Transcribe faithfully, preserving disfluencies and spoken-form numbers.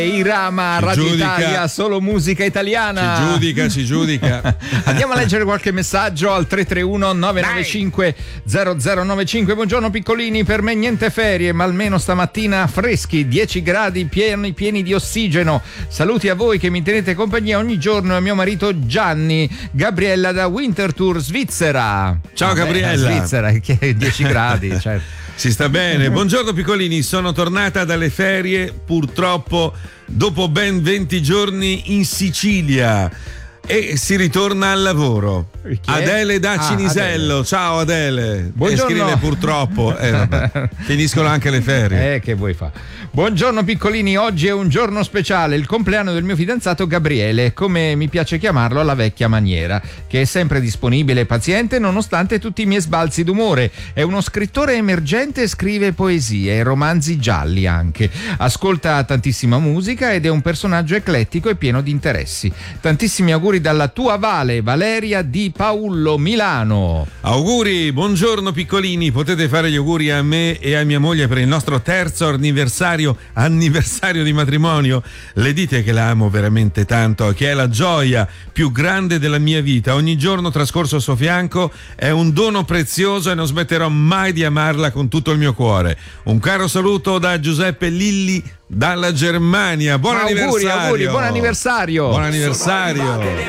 Irama, ci Radio giudica. Italia, solo musica italiana. Ci giudica, ci giudica. Andiamo a leggere qualche messaggio al tre tre uno nove nove cinque zero zero nove cinque. Buongiorno piccolini, per me niente ferie, ma almeno stamattina freschi, dieci gradi pieni, pieni di ossigeno. Saluti a voi che mi tenete compagnia ogni giorno e a mio marito Gianni. Gabriella da Winterthur, Svizzera. Ciao Vabbè, Gabriella. Svizzera, che è dieci gradi, certo. Si sta bene. Buongiorno piccolini, sono tornata dalle ferie, purtroppo dopo ben venti giorni in Sicilia e si ritorna al lavoro. Adele da Ah, Cinisello. Adele. Ciao Adele. Buongiorno. E scrive purtroppo. Eh, vabbè. Finiscono anche le ferie. Eh, che vuoi fare? Buongiorno piccolini, oggi è un giorno speciale, il compleanno del mio fidanzato Gabriele, come mi piace chiamarlo alla vecchia maniera, che è sempre disponibile e paziente nonostante tutti i miei sbalzi d'umore. È uno scrittore emergente e scrive poesie e romanzi gialli anche. Ascolta tantissima musica ed è un personaggio eclettico e pieno di interessi. Tantissimi auguri dalla tua Vale, Valeria di Paullo, Milano. Auguri, buongiorno piccolini, potete fare gli auguri a me e a mia moglie per il nostro terzo anniversario anniversario di matrimonio. Le dite che la amo veramente tanto, che è la gioia più grande della mia vita. Ogni giorno trascorso al suo fianco è un dono prezioso e non smetterò mai di amarla con tutto il mio cuore. Un caro saluto da Giuseppe Lilli dalla Germania. Buon auguri, anniversario. auguri, buon anniversario. Buon anniversario.